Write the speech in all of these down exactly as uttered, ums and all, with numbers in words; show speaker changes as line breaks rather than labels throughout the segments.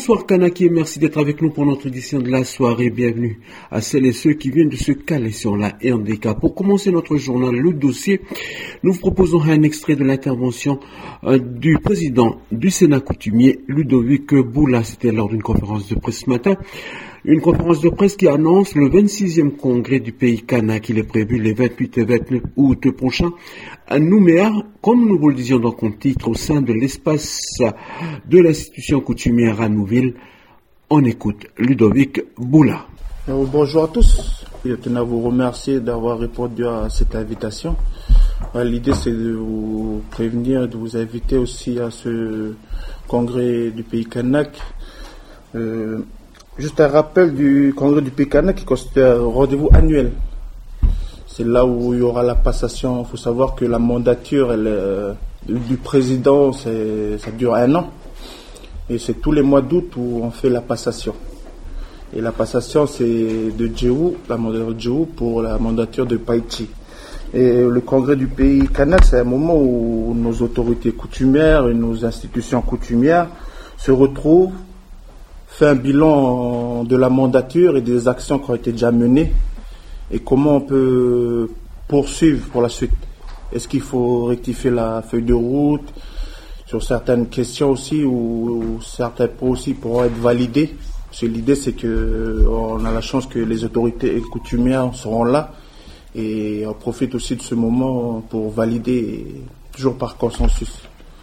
Bonsoir Kanaki et merci d'être avec nous pour notre édition de la soirée. Bienvenue à celles et ceux qui viennent de se caler sur la R D K. Pour commencer notre journal, le dossier, nous vous proposons un extrait de l'intervention euh, du président du Sénat coutumier, Ludovic Boula. C'était lors d'une conférence de presse ce matin. Une conférence de presse qui annonce le vingt-sixième congrès du pays kanak. Il est prévu les vingt-huit et vingt-neuf août prochains à Nouméa, comme nous vous le disions dans le titre, au sein de l'espace de l'institution coutumière à Nouville. On écoute Ludovic Boula.
Bonjour à tous. Je tenais à vous remercier d'avoir répondu à cette invitation. L'idée, c'est de vous prévenir, de vous inviter aussi à ce congrès du pays kanak. Euh, Juste un rappel du congrès du pays kanak qui constitue un rendez-vous annuel. C'est là où il y aura la passation. Il faut savoir que la mandature elle, euh, du président, c'est, ça dure un an. Et c'est tous les mois d'août où on fait la passation. Et la passation, c'est de Djéhou, la mandature de Djéhou pour la mandature de Païti. Et le congrès du pays kanak, c'est un moment où nos autorités coutumières et nos institutions coutumières se retrouvent, fait un bilan de la mandature et des actions qui ont été déjà menées et comment on peut poursuivre pour la suite. Est-ce qu'il faut rectifier la feuille de route sur certaines questions aussi ou certains points aussi pourront être validés? Parce que l'idée c'est qu'on a la chance que les autorités coutumières seront là et on profite aussi de ce moment pour valider toujours par consensus.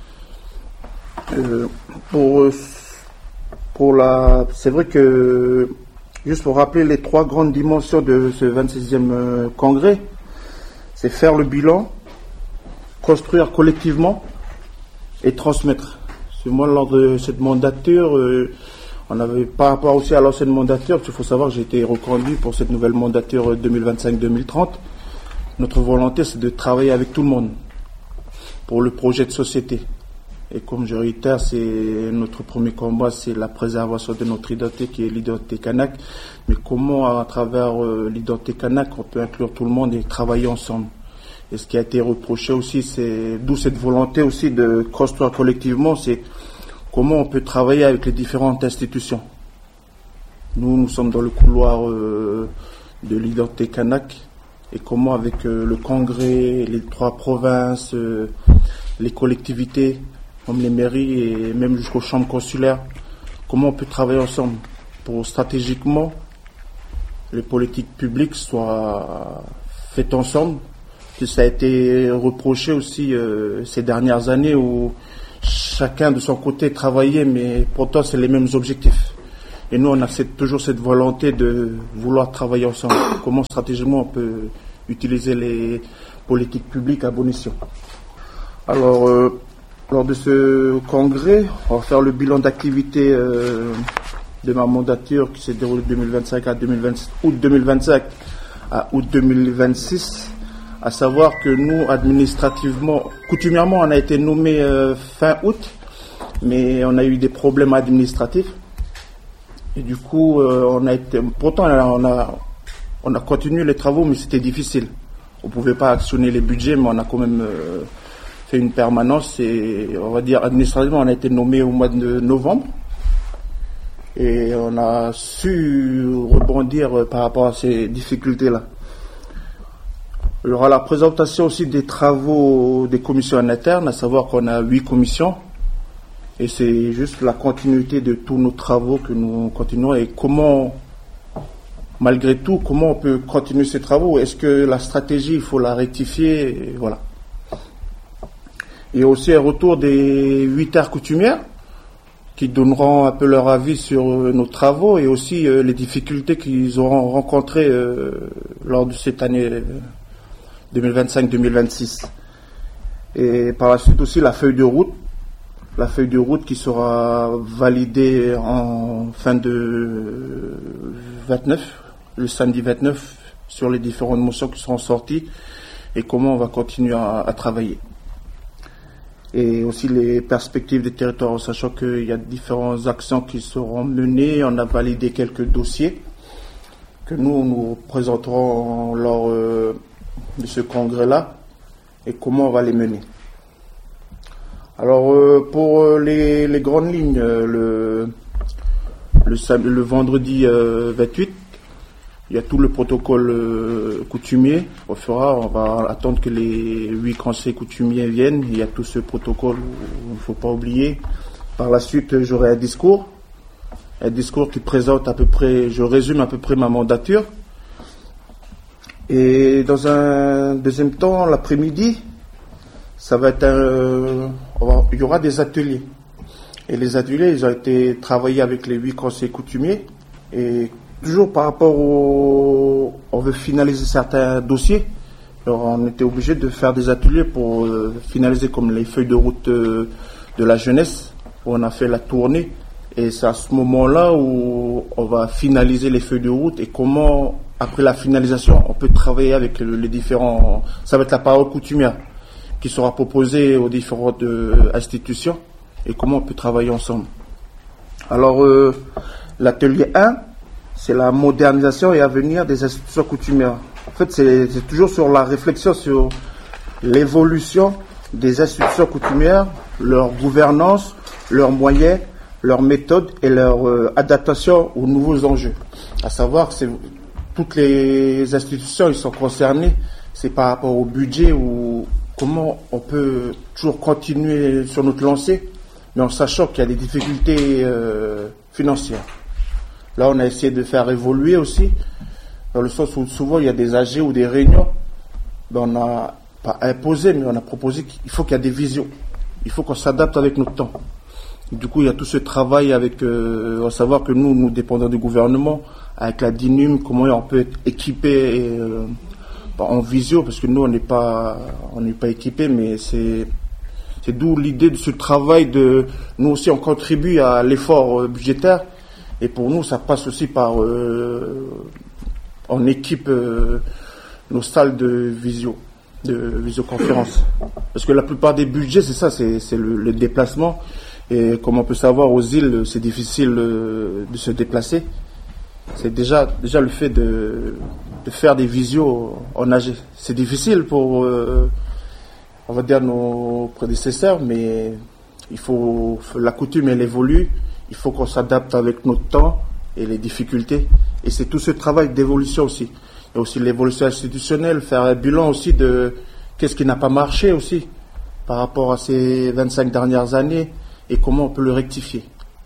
Euh, pour Pour la, c'est vrai que, juste pour rappeler les trois grandes dimensions de ce vingt-sixième congrès, c'est faire le bilan, construire collectivement et transmettre. C'est moi, lors de cette mandature, euh, on avait par rapport aussi à l'ancienne mandature, parce qu'il faut savoir que j'ai été reconduit pour cette nouvelle mandature deux mille vingt-cinq deux mille trente. Notre volonté, c'est de travailler avec tout le monde pour le projet de société. Et comme je réitère, c'est notre premier combat, c'est la préservation de notre identité qui est l'identité kanak. Mais comment, à travers euh, l'identité kanak, on peut inclure tout le monde et travailler ensemble. Et ce qui a été reproché aussi, c'est d'où cette volonté aussi de construire collectivement, c'est comment on peut travailler avec les différentes institutions. Nous, nous sommes dans le couloir euh, de l'identité kanak. Et comment avec euh, le congrès, les trois provinces, euh, les collectivités, comme les mairies et même jusqu'aux chambres consulaires, comment on peut travailler ensemble pour stratégiquement les politiques publiques soient faites ensemble. Que ça a été reproché aussi euh, ces dernières années où chacun de son côté travaillait, mais pourtant c'est les mêmes objectifs. Et nous, on a cette, toujours cette volonté de vouloir travailler ensemble. Comment stratégiquement on peut utiliser les politiques publiques à bon escient. Alors, euh, lors de ce congrès, on va faire le bilan d'activité euh, de ma mandature qui s'est déroulée de deux mille vingt-cinq à deux mille vingt, août deux mille vingt-cinq à août deux mille vingt-six. À savoir que nous, administrativement, coutumièrement, on a été nommé euh, fin août, mais on a eu des problèmes administratifs. Et du coup, euh, on a été, pourtant, on a, on a continué les travaux, mais c'était difficile. On ne pouvait pas actionner les budgets, mais on a quand même euh, fait une permanence et on va dire administrativement on a été nommé au mois de novembre et on a su rebondir par rapport à ces difficultés-là. Il y aura la présentation aussi des travaux des commissions en interne, à savoir qu'on a huit commissions et c'est juste la continuité de tous nos travaux que nous continuons et comment, malgré tout, comment on peut continuer ces travaux. Est-ce que la stratégie, il faut la rectifier et voilà. Il y a aussi un retour des huit terres coutumières qui donneront un peu leur avis sur nos travaux et aussi euh, les difficultés qu'ils auront rencontrées euh, lors de cette année deux mille vingt-cinq deux mille vingt-six. Et par la suite aussi la feuille de route, la feuille de route qui sera validée en fin de vingt-neuf, le samedi vingt-neuf, sur les différentes motions qui seront sorties et comment on va continuer à, à travailler. Et aussi les perspectives des territoires, en sachant qu'il y a différentes actions qui seront menées. On a validé quelques dossiers que nous, nous présenterons lors euh, de ce congrès-là et comment on va les mener. Alors, euh, pour les, les grandes lignes, euh, le, le, le vendredi euh, vingt-huit. Il y a tout le protocole euh, coutumier. On fera, on va attendre que les huit conseils coutumiers viennent. Il y a tout ce protocole, il ne faut pas oublier. Par la suite, j'aurai un discours. Un discours qui présente à peu près, je résume à peu près ma mandature. Et dans un deuxième temps, l'après-midi, ça va être un, on va, il y aura des ateliers. Et les ateliers, ils ont été travaillés avec les huit conseils coutumiers. Et toujours par rapport au... On veut finaliser certains dossiers. Alors on était obligé de faire des ateliers pour euh, finaliser comme les feuilles de route euh, de la jeunesse, où on a fait la tournée. Et c'est à ce moment-là où on va finaliser les feuilles de route et comment, après la finalisation, on peut travailler avec le, les différents... Ça va être la parole coutumière qui sera proposée aux différentes euh, institutions et comment on peut travailler ensemble. Alors, euh, l'atelier un, c'est la modernisation et avenir des institutions coutumières. En fait, c'est, c'est toujours sur la réflexion sur l'évolution des institutions coutumières, leur gouvernance, leurs moyens, leurs méthodes et leur euh, adaptation aux nouveaux enjeux. À savoir que c'est, toutes les institutions ils sont concernées, c'est par rapport au budget ou comment on peut toujours continuer sur notre lancée, mais en sachant qu'il y a des difficultés euh, financières. Là, on a essayé de faire évoluer aussi, dans le sens où souvent il y a des A G ou des réunions, ben on n'a pas imposé, mais on a proposé qu'il faut qu'il y ait des visions. Il faut qu'on s'adapte avec notre temps. Du coup, il y a tout ce travail avec, euh, à savoir que nous, nous dépendons du gouvernement, avec la D I N U M, comment on peut être équipé et, euh, en visio, parce que nous, on n'est pas, on n'est pas équipé, mais c'est, c'est d'où l'idée de ce travail de, nous aussi, on contribue à l'effort budgétaire, et pour nous, ça passe aussi par, euh, on équipe euh, nos salles de visio, de visioconférence, parce que la plupart des budgets, c'est ça, c'est, c'est le, le déplacement. Et comme on peut savoir, aux îles, c'est difficile de se déplacer. C'est déjà, déjà le fait de, de faire des visios en A G. C'est difficile pour, euh, on va dire, nos prédécesseurs, mais il faut, la coutume, elle évolue. Il faut qu'on s'adapte avec notre temps et les difficultés. Et c'est tout ce travail d'évolution aussi. Il y a aussi l'évolution institutionnelle, faire un bilan aussi de qu'est-ce qui n'a pas marché aussi par rapport à ces vingt-cinq dernières années. Et comment on peut le rectifier.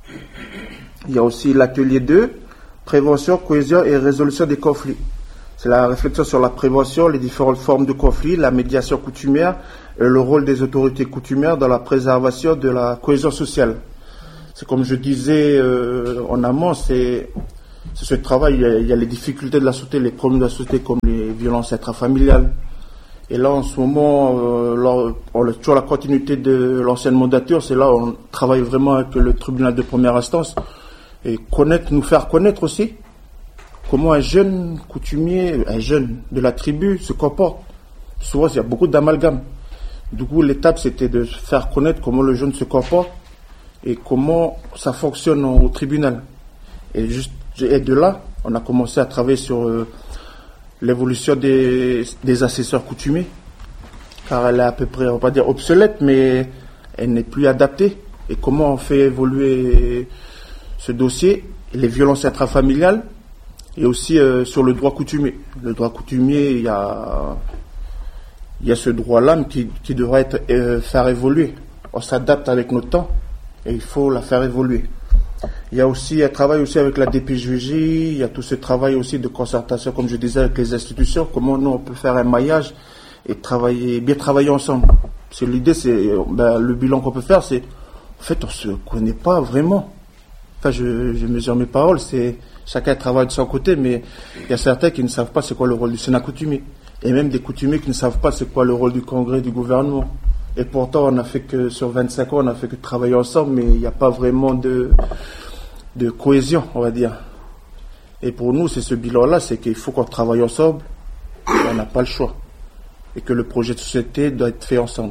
Il y a aussi l'atelier deux, prévention, cohésion et résolution des conflits. C'est la réflexion sur la prévention, les différentes formes de conflits, la médiation coutumière et le rôle des autorités coutumières dans la préservation de la cohésion sociale. C'est comme je disais euh, en amont, c'est, c'est ce travail, il y, a, il y a les difficultés de la société, les problèmes de la société comme les violences intrafamiliales. Et là, en ce moment, euh, là, on a toujours la continuité de l'ancienne mandature. C'est là où on travaille vraiment avec le tribunal de première instance et connaître, nous faire connaître aussi comment un jeune coutumier, un jeune de la tribu se comporte. Souvent, il y a beaucoup d'amalgames. Du coup, l'étape, c'était de faire connaître comment le jeune se comporte et comment ça fonctionne au tribunal. Et, juste, et de là, on a commencé à travailler sur... Euh, l'évolution des, des assesseurs coutumiers, car elle est à peu près, on va pas dire obsolète, mais elle n'est plus adaptée. Et comment on fait évoluer ce dossier, les violences intrafamiliales, et aussi euh, sur le droit coutumier. Le droit coutumier, il y a, il y a ce droit-là qui, qui devrait être euh, faire évoluer. On s'adapte avec notre temps et il faut la faire évoluer. Il y a aussi un travail aussi avec la D P J J, il y a tout ce travail aussi de concertation, comme je disais, avec les institutions, comment nous on peut faire un maillage et travailler, bien travailler ensemble. Parce que l'idée, c'est, ben, le bilan qu'on peut faire, c'est, en fait, on se connaît pas vraiment. Enfin, je, je mesure mes paroles, c'est, chacun travaille de son côté, mais il y a certains qui ne savent pas c'est quoi le rôle du Sénat coutumier. Et même des coutumiers qui ne savent pas c'est quoi le rôle du Congrès, du gouvernement. Et pourtant, on a fait que, sur vingt-cinq ans, on a fait que travailler ensemble, mais il n'y a pas vraiment de, de cohésion, on va dire. Et pour nous, c'est ce bilan-là, c'est qu'il faut qu'on travaille ensemble, on n'a pas le choix. Et que le projet de société doit être fait ensemble.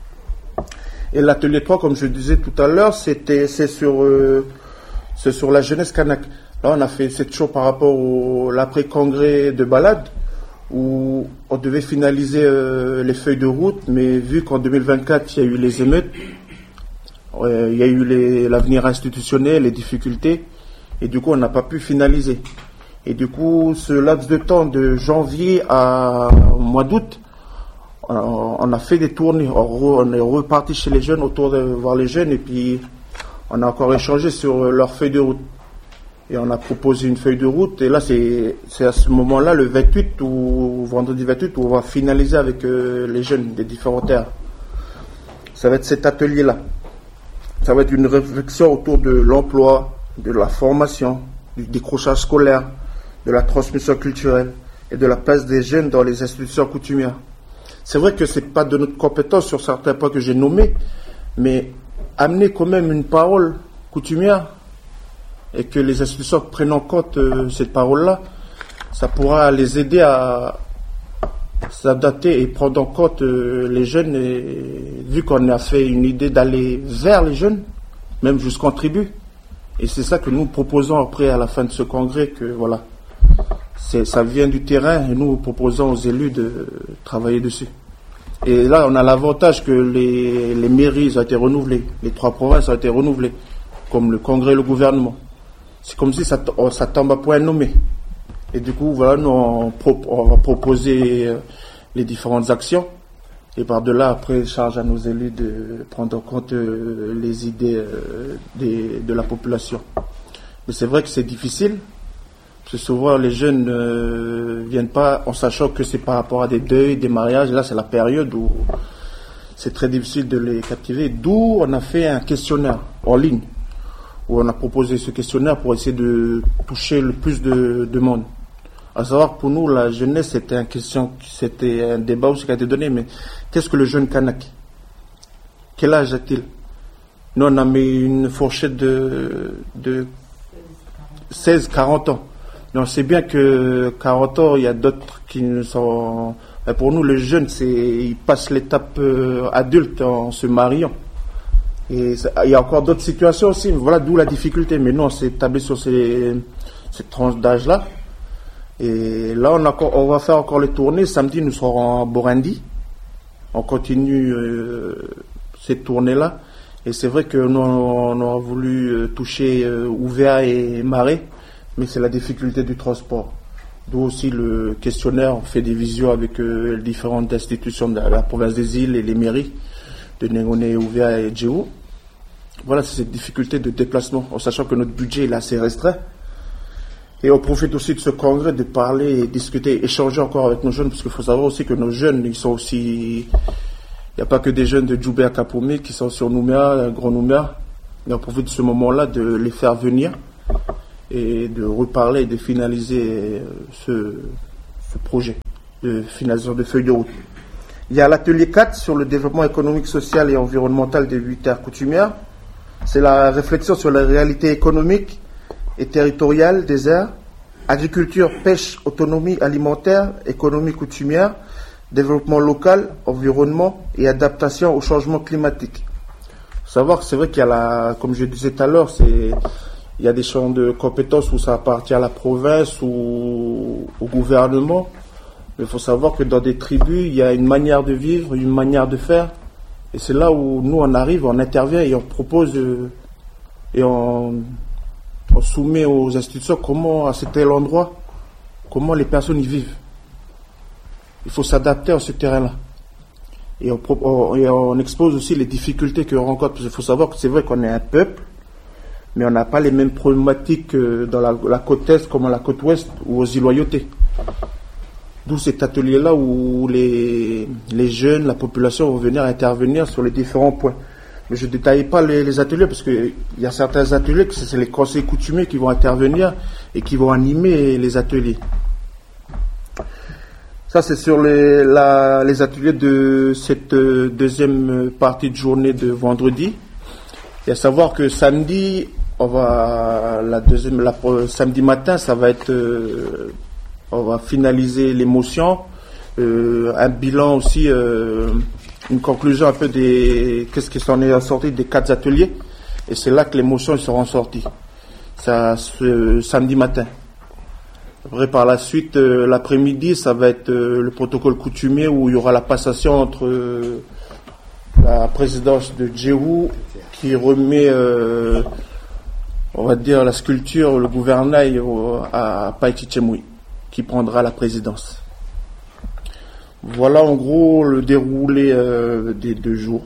Et l'atelier trois, comme je disais tout à l'heure, c'était, c'est sur, euh, c'est sur la jeunesse kanak. Là, on a fait cette chose par rapport au, l'après-congrès de balade, où on devait finaliser euh, les feuilles de route, mais vu qu'en deux mille vingt-quatre, il y a eu les émeutes, euh, il y a eu les, l'avenir institutionnel, les difficultés, Et du coup, on n'a pas pu finaliser. Et du coup, ce laps de temps de janvier à, au mois d'août, on a fait des tournées, on est reparti chez les jeunes, autour de voir les jeunes, et puis on a encore échangé sur leur feuille de route. Et on a proposé une feuille de route, et là c'est à ce moment-là, le vingt-huit, ou vendredi vingt-huit, où on va finaliser avec euh, les jeunes des différentes terres. Ça va être cet atelier-là. Ça va être une réflexion autour de l'emploi, de la formation, du décrochage scolaire, de la transmission culturelle et de la place des jeunes dans les institutions coutumières. C'est vrai que ce n'est pas de notre compétence sur certains points que j'ai nommés, mais amener quand même une parole coutumière et que les institutions prennent en compte euh, cette parole-là, ça pourra les aider à s'adapter et prendre en compte euh, les jeunes. Et, vu qu'on a fait une idée d'aller vers les jeunes, même jusqu'en tribu, et c'est ça que nous proposons après à la fin de ce congrès, que voilà, ça vient du terrain et nous proposons aux élus de travailler dessus. Et là, on a l'avantage que les, les mairies ont été renouvelées, les trois provinces ont été renouvelées, comme le congrès et le gouvernement. C'est comme si ça, ça tombe à point nommé. Et du coup, voilà, nous, on, on va proposer les différentes actions. Et par-delà, après, charge à nos élus de prendre en compte les idées des, de la population. Mais c'est vrai que c'est difficile. Parce que souvent, les jeunes ne euh, viennent pas en sachant que c'est par rapport à des deuils, des mariages. Là, c'est la période où c'est très difficile de les captiver. D'où on a fait un questionnaire en ligne, où on a proposé ce questionnaire pour essayer de toucher le plus de, de monde. À savoir, pour nous, la jeunesse, c'était un, question, c'était un débat aussi qui a été donné, mais qu'est-ce que le jeune Kanak? Quel âge a-t-il? Nous, on a mis une fourchette de, de seize à quarante ans. Mais on sait bien que quarante ans, il y a d'autres qui ne sont... Pour nous, les jeunes, c'est, ils passent l'étape euh, adulte en se mariant. Et ça, il y a encore d'autres situations aussi, voilà d'où la difficulté. Mais nous, on s'est établi sur ces, cette tranche d'âge-là. Et là, on, a, on va faire encore les tournées. Samedi, nous serons en Borandi. On continue euh, cette tournée-là. Et c'est vrai que nous, on aura voulu toucher euh, Ouvea et Marais. Mais c'est la difficulté du transport. D'où aussi le questionnaire, on fait des visios avec euh, les différentes institutions de la, la province des îles et les mairies de Nengone, Ouvea et Djéou. Voilà, c'est cette difficulté de déplacement, en sachant que notre budget est assez restreint. Et on profite aussi de ce congrès de parler, discuter, échanger encore avec nos jeunes, parce qu'il faut savoir aussi que nos jeunes, ils sont aussi... Il n'y a pas que des jeunes de Djoubé à Kapomé qui sont sur Nouméa, Grand Nouméa. Mais on profite de ce moment-là de les faire venir et de reparler et de finaliser ce, ce projet de finalisation de feuille de route. Il y a l'atelier quatre sur le développement économique, social et environnemental des huit terres coutumières. C'est la réflexion sur la réalité économique et territoriale des aires, agriculture, pêche, autonomie alimentaire, économie coutumière, développement local, environnement et adaptation au changement climatique. Il faut savoir que c'est vrai qu'il y a la, comme je disais tout à l'heure, c'est il y a des champs de compétences où ça appartient à la province ou au gouvernement. Mais il faut savoir que dans des tribus, il y a une manière de vivre, une manière de faire. Et c'est là où nous, on arrive, on intervient et on propose euh, et on, on soumet aux institutions comment, à tel endroit, comment les personnes y vivent. Il faut s'adapter à ce terrain-là. Et on, on, et on expose aussi les difficultés qu'on rencontre. Parce qu'il faut savoir que c'est vrai qu'on est un peuple, mais on n'a pas les mêmes problématiques dans la, la côte est comme la côte ouest ou aux îles Loyauté. D'où cet atelier-là où les, les jeunes, la population vont venir intervenir sur les différents points. Mais je ne détaille pas les, les ateliers parce qu'il y a certains ateliers que c'est les conseils coutumiers qui vont intervenir et qui vont animer les ateliers. Ça, c'est sur les, la, les ateliers de cette deuxième partie de journée de vendredi. Et à savoir que samedi, on va, la deuxième, la, samedi matin, ça va être, euh, on va finaliser l'émotion, euh, un bilan aussi, euh, une conclusion un peu des, qu'est-ce qui s'en est sorti des quatre ateliers. Et c'est là que les motions seront sorties. Ça, ce samedi matin. Après, par la suite, euh, l'après-midi, ça va être euh, le protocole coutumier où il y aura la passation entre euh, la présidence de Djéou qui remet, euh, on va dire, la sculpture, le gouvernail à Païti-Tchemoui, qui prendra la présidence. Voilà en gros le déroulé euh, des deux jours.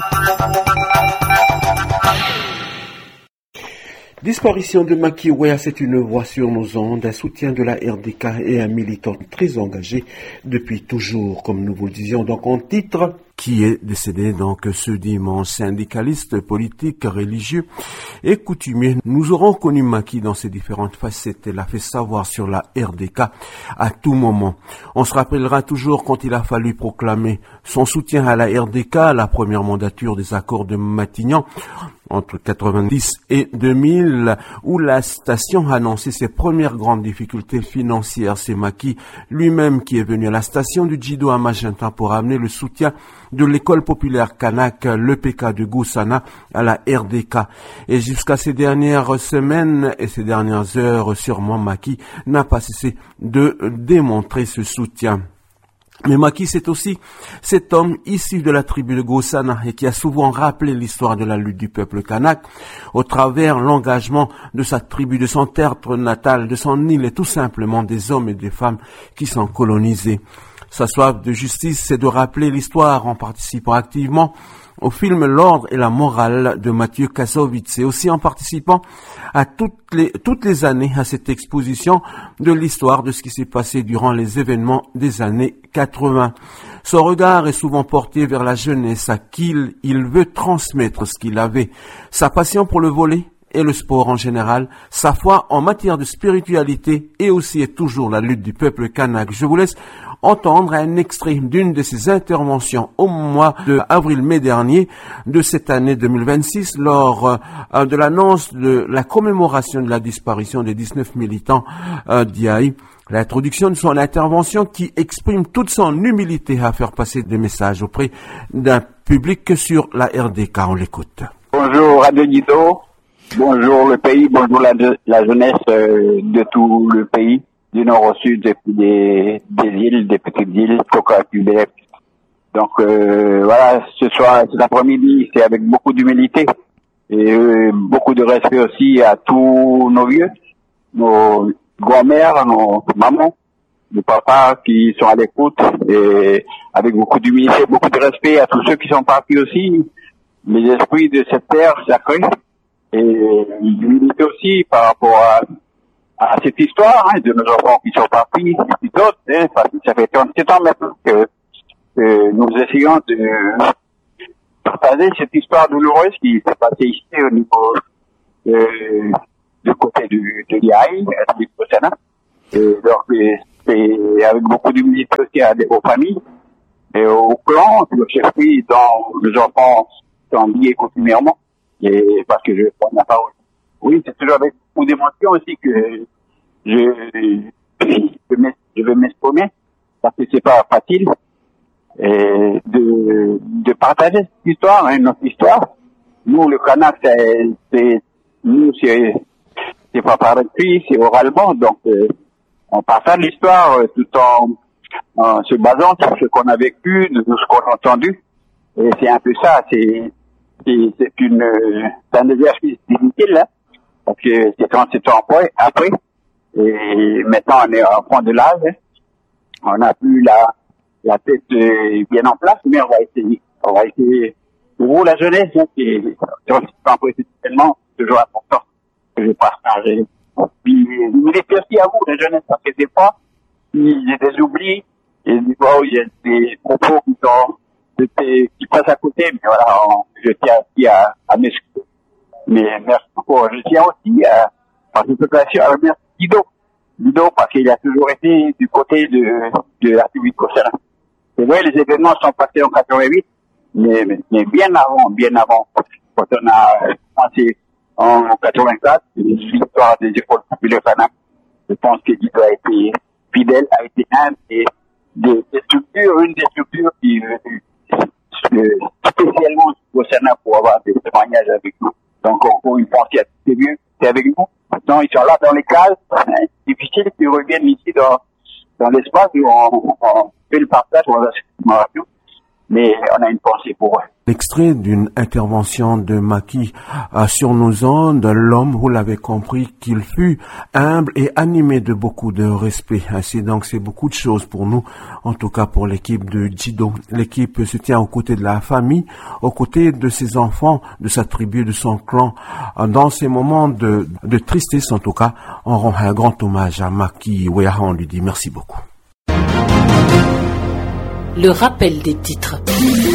Disparition de Macky Ouéa, c'est une voix sur nos ondes, un soutien de la R D K et un militant très engagé depuis toujours, comme nous vous le disions donc en titre, qui est décédé donc ce dimanche. Syndicaliste, politique, religieux et coutumier, nous aurons connu Macky dans ses différentes facettes et l'a fait savoir sur la R D K à tout moment. On se rappellera toujours quand il a fallu proclamer son soutien à la R D K à la première mandature des accords de Matignon, entre quatre-vingt-dix et deux mille, où la station a annoncé ses premières grandes difficultés financières. C'est Macky lui-même qui est venu à la station du Djido à Magenta pour amener le soutien de l'école populaire Kanak, l'E P K de Goussana, à la R D K. Et jusqu'à ces dernières semaines et ces dernières heures, sûrement Macky n'a pas cessé de démontrer ce soutien. Mais Macky, c'est aussi cet homme issu de la tribu de Goussana et qui a souvent rappelé l'histoire de la lutte du peuple kanak au travers l'engagement de sa tribu, de son tertre natal, de son île et tout simplement des hommes et des femmes qui sont colonisés. Sa soif de justice, c'est de rappeler l'histoire en participant activement au film L'ordre et la morale de Mathieu Kassovitz et aussi en participant à toutes les, toutes les années à cette exposition de l'histoire de ce qui s'est passé durant les événements des années quatre-vingts. Son regard est souvent porté vers la jeunesse à qui il, il veut transmettre ce qu'il avait. Sa passion pour le volley et le sport en général, sa foi en matière de spiritualité et aussi et toujours la lutte du peuple kanak. Je vous laisse entendre un extrait d'une de ses interventions au mois de avril-mai dernier de cette année deux mille vingt-six lors euh, de l'annonce de la commémoration de la disparition des dix-neuf militants euh, d'I A I. L'introduction de son intervention qui exprime toute son humilité à faire passer des messages auprès d'un public sur la R D K. On l'écoute.
Bonjour Radio Djido. Bonjour le pays, bonjour la, la jeunesse euh, de tout le pays, du nord au sud, et puis des, des îles, des petites îles, Coca, Québec. Donc euh, voilà, ce soir, cet après-midi, c'est avec beaucoup d'humilité et euh, beaucoup de respect aussi à tous nos vieux, nos grand-mères, nos mamans, nos papas qui sont à l'écoute, et avec beaucoup d'humilité, beaucoup de respect à tous ceux qui sont partis aussi, les esprits de cette terre sacrée. Et l'humilité aussi par rapport à, à cette histoire hein, de nos enfants qui sont partis, et puis d'autres, hein, parce que ça fait trente-sept ans maintenant que, que nous essayons de partager cette histoire douloureuse qui s'est passée ici au niveau euh, du côté du, de l'I A I, du Sénat. Et donc, c'est avec beaucoup d'humilité aussi à, aux familles et aux clans, aux chefferies dont les enfants sont liés continuellement. Et parce que je prends la parole. Oui, c'est toujours avec beaucoup d'émotion aussi que je, je vais m'exprimer, parce que c'est pas facile et de, de partager cette histoire, hein, notre histoire. Nous, le Kanak, c'est, c'est, nous, c'est, c'est pas par écrit, c'est oralement, donc, euh, on partage l'histoire euh, tout en, en se basant sur ce qu'on a vécu, de tout ce qu'on a entendu. Et c'est un peu ça, c'est, C'est, c'est une, c'est un exercice difficile, là, parce que c'est trente-sept ans après, après, et maintenant on est en point de l'âge, hein. On n'a plus la, la tête euh, bien en place, mais on va essayer, on va essayer. Pour vous, la jeunesse, hein, c'est, c'est tellement toujours important que je partage. Puis, militez aussi à vous, la jeunesse, parce que des fois, il y a des oublis, et des fois, il y a des propos qui sont, qui passent à côté, mais voilà, on, je tiens aussi à, à m'excuser. Mais merci beaucoup. Je tiens aussi à, par cette occasion, à remercier Guido. Guido, parce qu'il a toujours été du côté de, de la République Goussana. C'est vrai, les événements sont passés en quatre-vingt-huit, mais, mais bien avant, bien avant. Quand on a commencé en quatre-vingt-quatre, l'histoire des écoles populaires Kanak, je pense que Guido a été fidèle, a été un des, des, des structures, une des structures qui est venue spécialement au Sénat pour avoir des témoignages avec nous. Donc, encore une fois, c'est mieux, c'est avec nous. Maintenant, ils sont là dans les cases. C'est difficile qu'ils reviennent ici dans, dans l'espace où on, on fait le partage, on a cette commémoration. mais on a une pensée pour eux.
L'extrait d'une intervention de Macky euh, sur nos ondes, l'homme, vous l'avez compris, qu'il fut humble et animé de beaucoup de respect. Ainsi donc, c'est beaucoup de choses pour nous, en tout cas pour l'équipe de Djido. L'équipe se tient aux côtés de la famille, aux côtés de ses enfants, de sa tribu, de son clan. Dans ces moments de, de tristesse, en tout cas, on rend un grand hommage à Macky Ouéa. On lui dit merci beaucoup.
Le rappel des titres.